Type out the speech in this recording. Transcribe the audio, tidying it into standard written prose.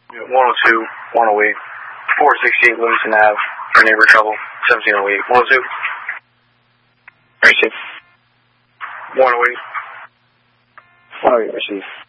102, 108, 468 Livingston Ave, for neighbor trouble, 1708, 102. Receive. 108. 108, receive.